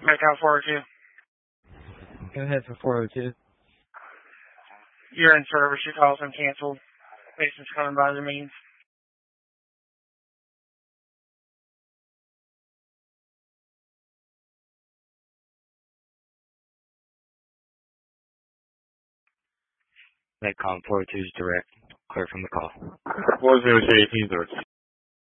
Metcalf 402. Go ahead for 402. You're in service. Your call's been canceled. Patient's coming by the means. Metcalf 402 is direct. Clear from the call. 402 direct.